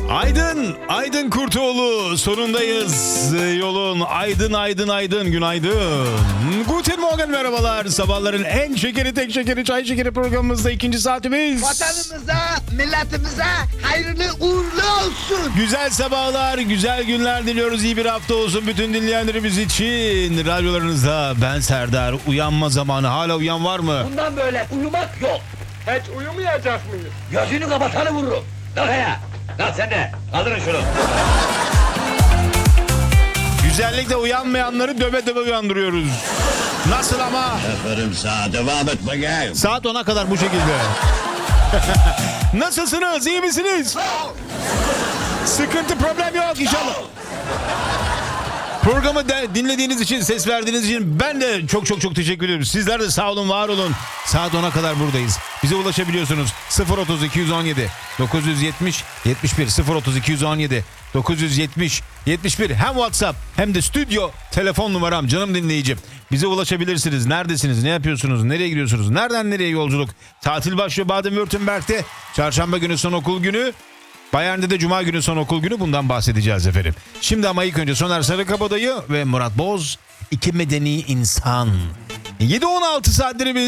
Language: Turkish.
Aydın, Aydın Kurtoğlu, sonundayız. Yolun aydın, aydın, aydın, günaydın. Guten Morgen, merhabalar. Sabahların en şekeri, tek şekeri, çay şekeri programımızda ikinci saatimiz. Vatanımıza, milletimize hayırlı uğurlu olsun. Güzel sabahlar, güzel günler diliyoruz. İyi bir hafta olsun bütün dinleyenlerimiz için. Radyolarınızda ben Serdar. Uyanma zamanı. Hala uyan var mı? Bundan böyle uyumak yok. Hiç uyumayacak mıyız? Gözünü kapatanı vururum. Kafaya. Lan sen de. Kaldırın şunu. Güzellikle uyanmayanları döve döve uyandırıyoruz. Nasıl ama? Aferin sağa devam et bakayım. Saat 10'a kadar bu şekilde. Nasılsınız? İyi misiniz? Sıkıntı, problem yok inşallah. Programı dinlediğiniz için, ses verdiğiniz için ben de çok teşekkür ediyorum. Sizler de sağ olun, var olun. Saat 10'a kadar buradayız. Bize ulaşabiliyorsunuz. 030 217 970 71 030 217 970 71 hem WhatsApp hem de stüdyo telefon numaram canım dinleyicim. Bize ulaşabilirsiniz. Neredesiniz? Ne yapıyorsunuz? Nereye gidiyorsunuz? Nereden nereye yolculuk? Tatil başlıyor Baden-Württemberg'te. Çarşamba günü son okul günü. Bayern'de de Cuma günü son okul günü, bundan bahsedeceğiz efendim. Şimdi ama ilk önce Soner Sarıkabadayı ve Murat Boz, iki medeni insan. 7-16 saatleri